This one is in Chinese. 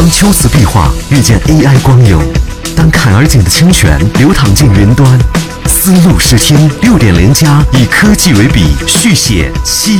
当秋瓷壁画遇见 AI 光影，当坎儿井的清泉流淌进云端，丝路视听6.0+以科技为笔，续写